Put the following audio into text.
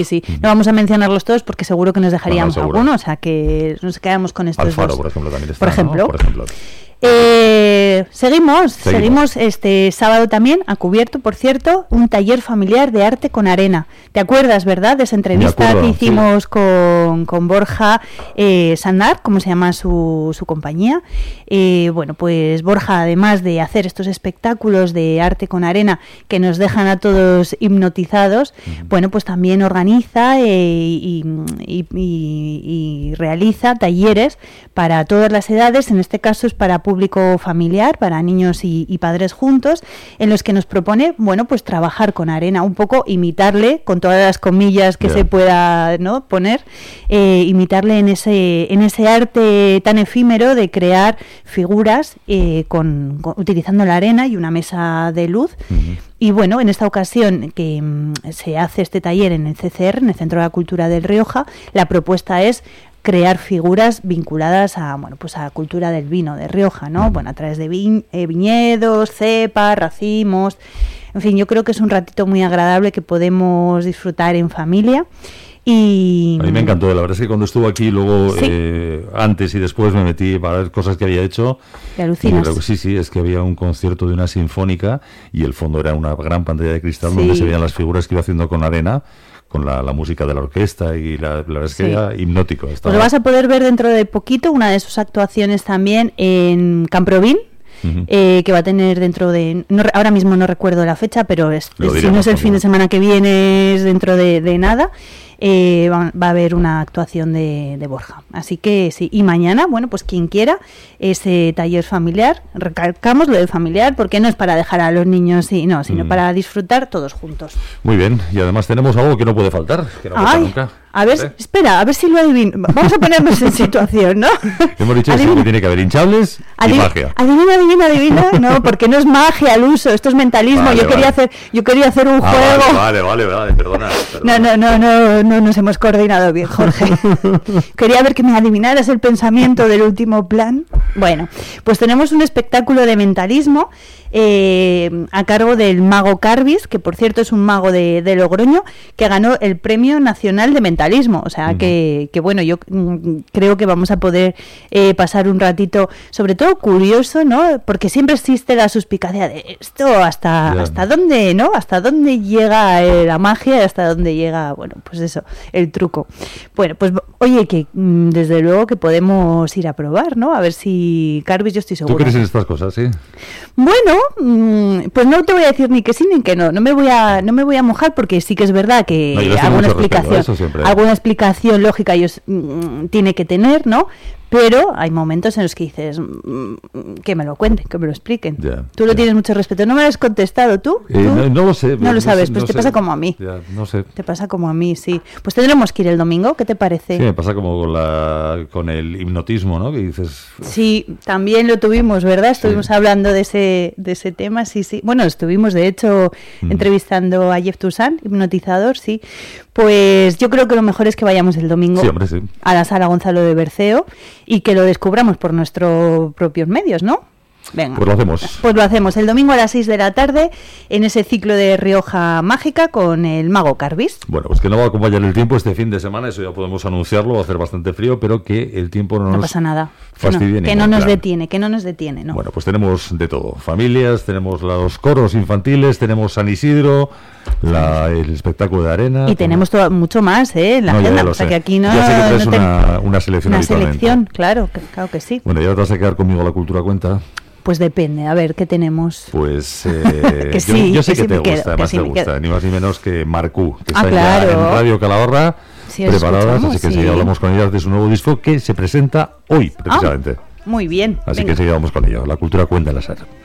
Sí, no vamos a mencionarlos todos porque seguro que nos dejaríamos alguno, o sea que nos quedamos con estos Alfaro, dos. por ejemplo, también está, por ejemplo. ¿no? Por ejemplo. Seguimos este sábado también, a cubierto, por cierto, un taller familiar de arte con arena. ¿Te acuerdas, verdad, de esa entrevista que hicimos con Borja Sandar, como se llama su compañía? Bueno, pues Borja, además de hacer estos espectáculos de arte con arena que nos dejan a todos hipnotizados, bueno, pues también organiza y realiza talleres para todas las edades. En este caso es para público familiar, para niños y padres juntos, en los que nos propone, bueno, pues trabajar con arena, un poco imitarle, con todas las comillas que se pueda, ¿no?, poner, imitarle en ese arte tan efímero de crear figuras utilizando la arena y una mesa de luz. Y bueno, en esta ocasión que se hace este taller en el CCR, en el Centro de la Cultura del Rioja, la propuesta es crear figuras vinculadas a, bueno, pues a la cultura del vino de Rioja, ¿no? Bueno, a través de viñedos, cepas, racimos, en fin, yo creo que es un ratito muy agradable que podemos disfrutar en familia. Y a mí me encantó, la verdad es que cuando estuve aquí, luego antes y después me metí para ver cosas que había hecho. ¿Te alucinas? Sí, es que había un concierto de una sinfónica y el fondo era una gran pantalla de cristal donde se veían las figuras que iba haciendo con arena, con la música de la orquesta, y la verdad es que era hipnótico. Pues lo vas a poder ver dentro de poquito, una de sus actuaciones también en Camprovin, que va a tener dentro de... ahora mismo no recuerdo la fecha, pero si no es el fin de semana que viene, es dentro de nada. Va a haber una actuación de Borja. Así que sí, y mañana, bueno, pues quien quiera, ese taller familiar, recalcamos lo del familiar, porque no es para dejar a los niños, sino para disfrutar todos juntos. Muy bien, y además tenemos algo que no puede faltar, que no falta nunca. A ver, espera, a ver si lo adivino. Vamos a ponernos en situación, ¿no? Hemos dicho que tiene que haber hinchables y magia. Adivina. No, porque no es magia al uso, esto es mentalismo. Yo quería hacer un juego. Vale, perdona. No nos hemos coordinado bien, Jorge. Quería ver que me adivinaras el pensamiento del último plan. Bueno, pues tenemos un espectáculo de mentalismo a cargo del mago Carbis, que por cierto es un mago de Logroño, que ganó el Premio Nacional de Mentalismo. O sea, que bueno, yo creo que vamos a poder pasar un ratito, sobre todo curioso, ¿no? Porque siempre existe la suspicacia de esto, hasta dónde, ¿no? Hasta dónde llega la magia y hasta dónde llega, bueno, pues eso, el truco. Bueno, pues oye, que desde luego que podemos ir a probar, ¿no? A ver si Carbis, yo estoy segura. ¿Tú crees en estas cosas, sí? Bueno, pues no te voy a decir ni que sí ni que no. No me voy a mojar, porque sí que es verdad que alguna explicación lógica ellos tiene que tener, ¿no? Pero hay momentos en los que dices que me lo cuenten, que me lo expliquen. Tú lo tienes mucho respeto. ¿No me lo has contestado tú? No lo sé. No lo sabes, pues te pasa como a mí. No sé. Te pasa como a mí, sí. Pues tendremos que ir el domingo, ¿qué te parece? Sí, me pasa como con el hipnotismo, ¿no? Que dices... Sí, también lo tuvimos, ¿verdad? Estuvimos hablando de ese tema, sí. Bueno, estuvimos, de hecho, entrevistando a Jeff Toussaint, hipnotizador, sí. Pues yo creo que lo mejor es que vayamos el domingo a la Sala Gonzalo de Berceo y que lo descubramos por nuestros propios medios, ¿no? Venga, pues lo hacemos el domingo a las 6 de la tarde en ese ciclo de Rioja Mágica con el mago Carbis. Bueno, pues que no va a acompañar el tiempo este fin de semana, eso ya podemos anunciarlo, va a hacer bastante frío, pero que el tiempo no pasa nada, fastidie, que no nos detiene, ¿no? Bueno, pues tenemos de todo, familias, tenemos los coros infantiles, tenemos San Isidro, el espectáculo de arena... Y tenemos mucho más, en la agenda, o sea que aquí no... Ya sé que traes una selección habitualmente. Una selección, claro que sí. Bueno, ya te vas a quedar conmigo a la cultura cuenta. Pues depende, a ver, ¿qué tenemos? Pues yo sé que te gusta, además te gusta, ni más ni menos que Marcú, que está ya en Radio Calahorra, preparadas, así que enseguida hablamos con ellas de su nuevo disco que se presenta hoy, precisamente. Muy bien. Así que enseguida vamos con ello, la cultura cuenta en la SER.